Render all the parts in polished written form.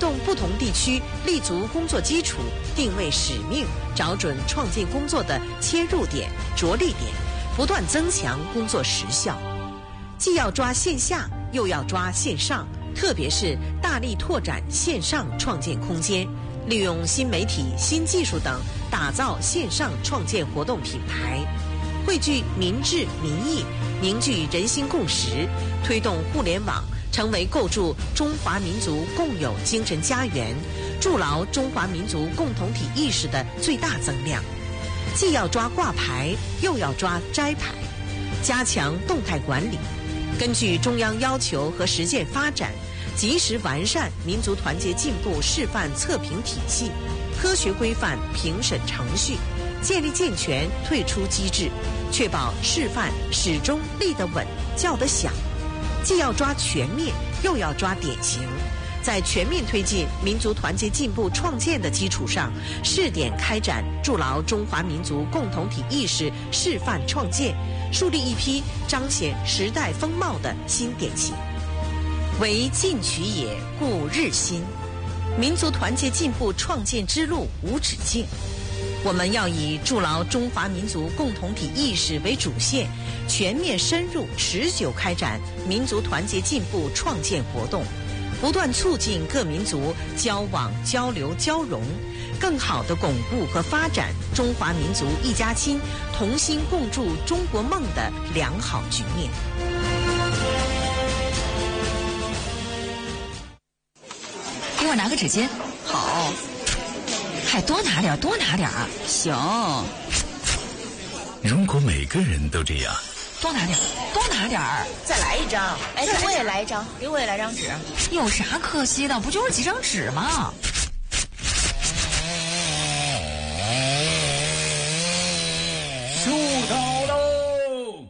用不同地区立足工作基础，定位使命，找准创建工作的切入点、着力点，不断增强工作时效。既要抓线下，又要抓线上，特别是大力拓展线上创建空间，利用新媒体、新技术等，打造线上创建活动品牌，汇聚民智民意，凝聚人心共识，推动互联网成为构筑中华民族共有精神家园、筑牢中华民族共同体意识的最大增量。既要抓挂牌，又要抓摘牌，加强动态管理，根据中央要求和实践发展，及时完善民族团结进步示范测评体系，科学规范评审程序，建立健全退出机制，确保示范始终立得稳、叫得响。既要抓全面，又要抓典型，在全面推进民族团结进步创建的基础上，试点开展筑牢中华民族共同体意识示范创建，树立一批彰显时代风貌的新典型。为进取也，故日新。民族团结进步创建之路无止境，我们要以筑牢中华民族共同体意识为主线，全面深入持久开展民族团结进步创建活动，不断促进各民族交往交流交融，更好地巩固和发展中华民族一家亲、同心共筑中国梦的良好局面。 给我拿个纸巾。 好， 还多拿点，多拿点。 行。 如果每个人都这样， 多拿点，多拿点。 再来一张。哎，给我也来一张，给我也来张纸。 有啥可惜的？不就是几张纸吗？ 收到喽！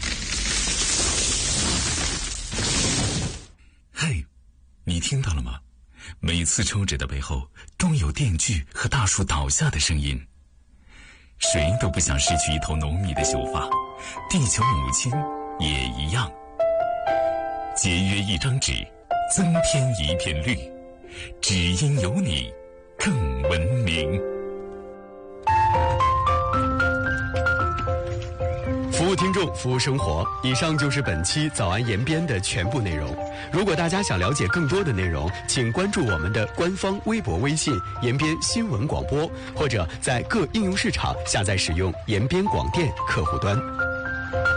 嘿，你听到了吗？每次抽纸的背后都有电锯和大树倒下的声音。谁都不想失去一头浓密的秀发，地球母亲也一样。节约一张纸，增添一片绿，只因有你更文明。 服务听众，服务生活。以上就是本期早安延边的全部内容。如果大家想了解更多的内容，请关注我们的官方微博、微信延边新闻广播，或者在各应用市场下载使用延边广电客户端。